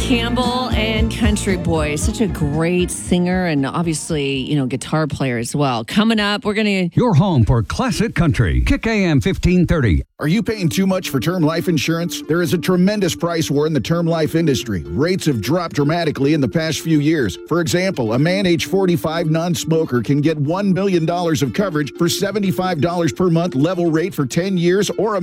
Campbell and Country Boy. Such a great singer and obviously, guitar player as well. Coming up, we're going to... Your home for classic country. Kick AM 1530. Are you paying too much for term life insurance? There is a tremendous price war in the term life industry. Rates have dropped dramatically in the past few years. For example, a man age 45 non-smoker can get $1 million of coverage for $75 per month level rate for 10 years, or a